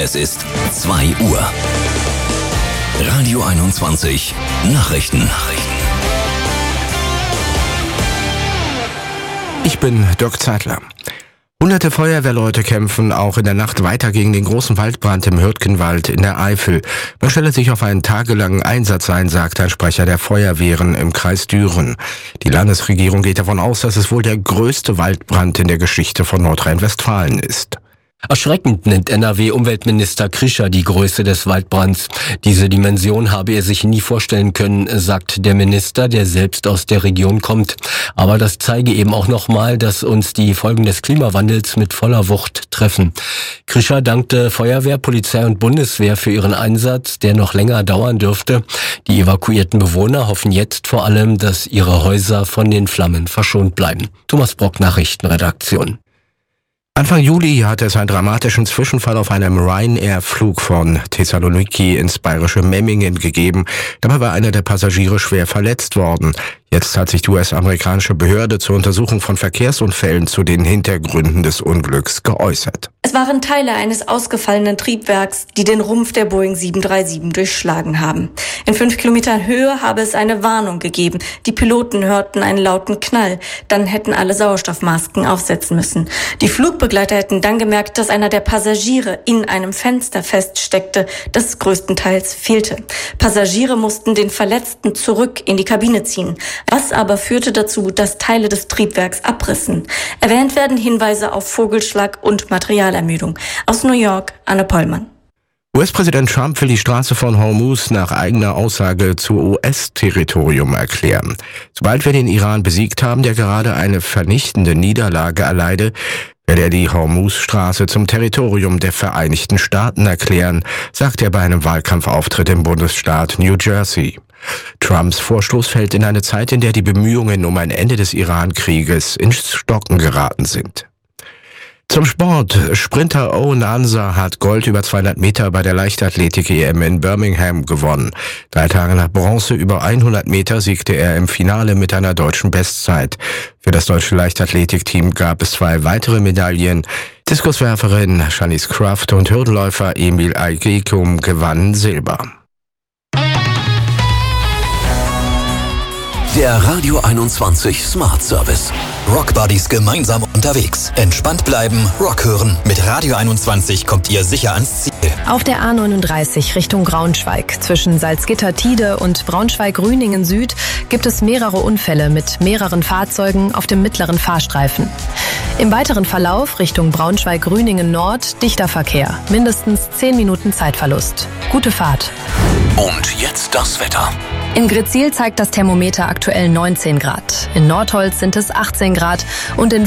Es ist 2 Uhr. Radio 21 Nachrichten. Ich bin Dirk Zeitler. Hunderte Feuerwehrleute kämpfen auch in der Nacht weiter gegen den großen Waldbrand im Hürtgenwald in der Eifel. Man stelle sich auf einen tagelangen Einsatz ein, sagt ein Sprecher der Feuerwehren im Kreis Düren. Die Landesregierung geht davon aus, dass es wohl der größte Waldbrand in der Geschichte von Nordrhein-Westfalen ist. Erschreckend nennt NRW-Umweltminister Krischer die Größe des Waldbrands. Diese Dimension habe er sich nie vorstellen können, sagt der Minister, der selbst aus der Region kommt. Aber das zeige eben auch nochmal, dass uns die Folgen des Klimawandels mit voller Wucht treffen. Krischer dankte Feuerwehr, Polizei und Bundeswehr für ihren Einsatz, der noch länger dauern dürfte. Die evakuierten Bewohner hoffen jetzt vor allem, dass ihre Häuser von den Flammen verschont bleiben. Thomas Brock, Nachrichtenredaktion. Anfang Juli hatte es einen dramatischen Zwischenfall auf einem Ryanair-Flug von Thessaloniki ins bayerische Memmingen gegeben. Dabei war einer der Passagiere schwer verletzt worden. Jetzt hat sich die US-amerikanische Behörde zur Untersuchung von Verkehrsunfällen zu den Hintergründen des Unglücks geäußert. Es waren Teile eines ausgefallenen Triebwerks, die den Rumpf der Boeing 737 durchschlagen haben. In 5 Kilometern Höhe habe es eine Warnung gegeben. Die Piloten hörten einen lauten Knall. Dann hätten alle Sauerstoffmasken aufsetzen müssen. Die Flugbegleiter hätten dann gemerkt, dass einer der Passagiere in einem Fenster feststeckte, das größtenteils fehlte. Passagiere mussten den Verletzten zurück in die Kabine ziehen. Das aber führte dazu, dass Teile des Triebwerks abrissen. Erwähnt werden Hinweise auf Vogelschlag und Materialermüdung. Aus New York, Anne Pollmann. US-Präsident Trump will die Straße von Hormuz nach eigener Aussage zu US-Territorium erklären. Sobald wir den Iran besiegt haben, der gerade eine vernichtende Niederlage erleide, werde er die Hormuz-Straße zum Territorium der Vereinigten Staaten erklären, sagt er bei einem Wahlkampfauftritt im Bundesstaat New Jersey. Trumps Vorstoß fällt in eine Zeit, in der die Bemühungen um ein Ende des Iran-Krieges ins Stocken geraten sind. Zum Sport. Sprinter Owen Ansa hat Gold über 200 Meter bei der Leichtathletik-EM in Birmingham gewonnen. 3 Tage nach Bronze über 100 Meter siegte er im Finale mit einer deutschen Bestzeit. Für das deutsche Leichtathletikteam gab es 2 weitere Medaillen. Diskuswerferin Shanice Kraft und Hürdenläufer Emil Aigekum gewannen Silber. Der Radio 21 Smart Service. Rock Buddies gemeinsam unterwegs. Entspannt bleiben, Rock hören. Mit Radio 21 kommt ihr sicher ans Ziel. Auf der A39 Richtung Braunschweig zwischen Salzgitter-Tiede und Braunschweig-Rüningen Süd gibt es mehrere Unfälle mit mehreren Fahrzeugen auf dem mittleren Fahrstreifen. Im weiteren Verlauf Richtung Braunschweig-Rüningen Nord dichter Verkehr. Mindestens 10 Minuten Zeitverlust. Gute Fahrt. Und jetzt das Wetter. In Gretzil zeigt das Thermometer aktuell 19 Grad. In Nordholz sind es 18 Grad und in